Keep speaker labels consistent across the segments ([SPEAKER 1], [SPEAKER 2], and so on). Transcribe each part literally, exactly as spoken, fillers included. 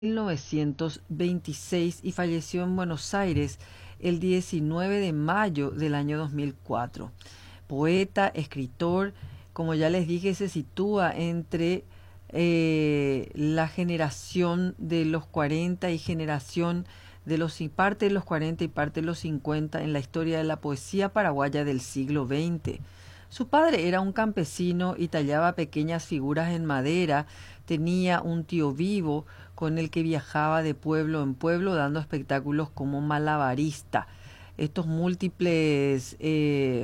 [SPEAKER 1] mil novecientos veintiséis y falleció en Buenos Aires el diecinueve de mayo del año dos mil cuatro. Poeta, escritor, como ya les dije, se sitúa entre eh, la generación de los cuarenta y generación de los parte de los cuarenta y parte de los cincuenta en la historia de la poesía paraguaya del siglo veinte. Su padre era un campesino y tallaba pequeñas figuras en madera. Tenía un tío vivo con el que viajaba de pueblo en pueblo dando espectáculos como malabarista. Estos múltiples eh,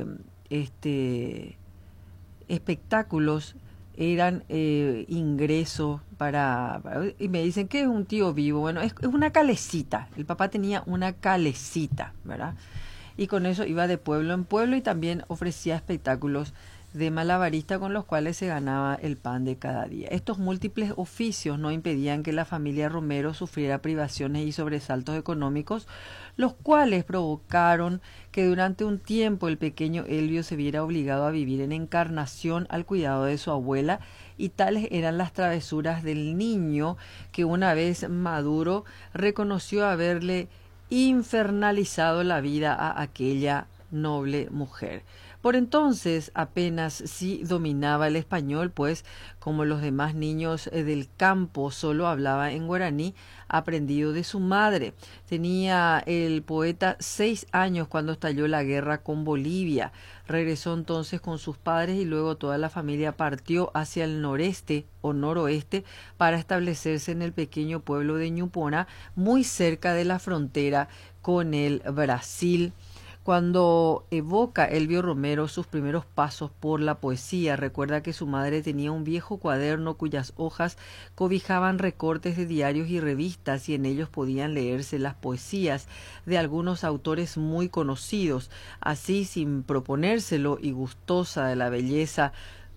[SPEAKER 1] este, espectáculos eran eh, ingresos para, para... Y me dicen, ¿qué es un tío vivo? Bueno, es, es una calecita. El papá tenía una calecita, ¿verdad? Y con eso iba de pueblo en pueblo y también ofrecía espectáculos de malabarista con los cuales se ganaba el pan de cada día. Estos múltiples oficios no impedían que la familia Romero sufriera privaciones y sobresaltos económicos, los cuales provocaron que durante un tiempo el pequeño Elvio se viera obligado a vivir en Encarnación al cuidado de su abuela, y tales eran las travesuras del niño que una vez maduro reconoció haberle infernalizado la vida a aquella noble mujer. Por entonces apenas sí dominaba el español, pues como los demás niños del campo solo hablaba en guaraní, aprendido de su madre. Tenía el poeta seis años cuando estalló la guerra con Bolivia. Regresó entonces con sus padres y luego toda la familia partió hacia el noreste o noroeste para establecerse en el pequeño pueblo de Ñupona, muy cerca de la frontera con el Brasil. Cuando evoca Elvio Romero sus primeros pasos por la poesía, recuerda que su madre tenía un viejo cuaderno cuyas hojas cobijaban recortes de diarios y revistas, y en ellos podían leerse las poesías de algunos autores muy conocidos. Así, sin proponérselo y gustosa de la belleza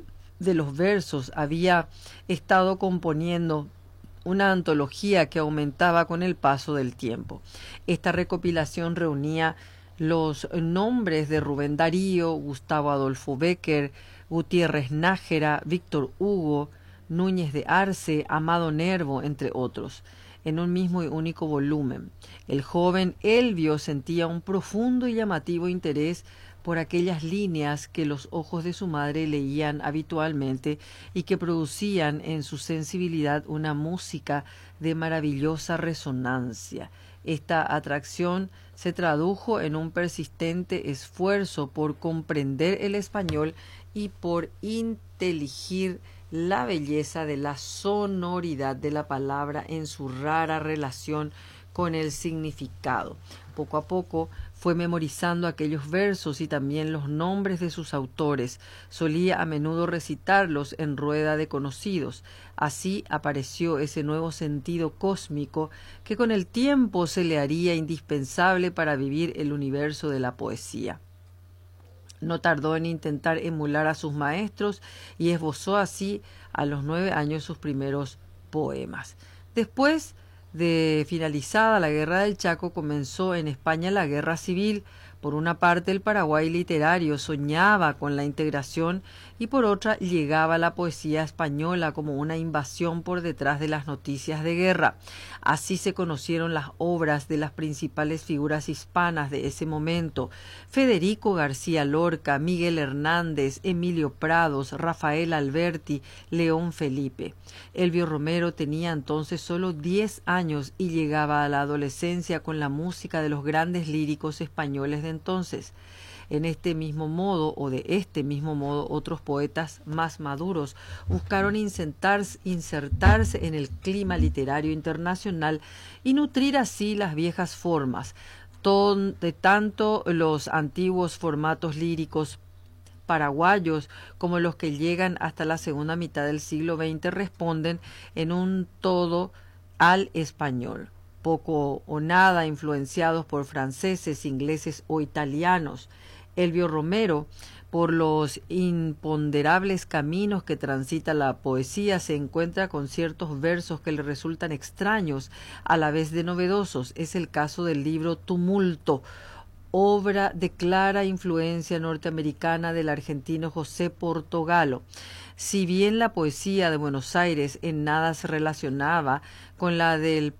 [SPEAKER 1] de los versos, había estado componiendo una antología que aumentaba con el paso del tiempo. Esta recopilación reunía los nombres de Rubén Darío, Gustavo Adolfo Bécquer, Gutiérrez Nájera, Víctor Hugo, Núñez de Arce, Amado Nervo, entre otros, en un mismo y único volumen. El joven Elvio sentía un profundo y llamativo interés por aquellas líneas que los ojos de su madre leían habitualmente y que producían en su sensibilidad una música de maravillosa resonancia. Esta atracción se tradujo en un persistente esfuerzo por comprender el español y por inteligir la belleza de la sonoridad de la palabra en su rara relación con el significado. Poco a poco fue memorizando aquellos versos y también los nombres de sus autores. Solía a menudo recitarlos en rueda de conocidos. Así apareció ese nuevo sentido cósmico que con el tiempo se le haría indispensable para vivir el universo de la poesía. No tardó en intentar emular a sus maestros y esbozó así a los nueve años sus primeros poemas. Después de finalizada la Guerra del Chaco, comenzó en España la Guerra Civil. Por una parte, el Paraguay literario soñaba con la integración y por otra llegaba la poesía española como una invasión por detrás de las noticias de guerra. Así se conocieron las obras de las principales figuras hispanas de ese momento: Federico García Lorca, Miguel Hernández, Emilio Prados, Rafael Alberti, León Felipe. Elvio Romero tenía entonces solo diez años y llegaba a la adolescencia con la música de los grandes líricos españoles de entonces. En este mismo modo, o de este mismo modo, otros poetas más maduros buscaron insertarse, insertarse en el clima literario internacional y nutrir así las viejas formas. Ton, de tanto los antiguos formatos líricos paraguayos como los que llegan hasta la segunda mitad del siglo veinte responden en un todo al español, poco o nada influenciados por franceses, ingleses o italianos. Elvio Romero, por los imponderables caminos que transita la poesía, se encuentra con ciertos versos que le resultan extraños, a la vez de novedosos. Es el caso del libro Tumulto, obra de clara influencia norteamericana del argentino José Portogallo. Si bien la poesía de Buenos Aires en nada se relacionaba con la del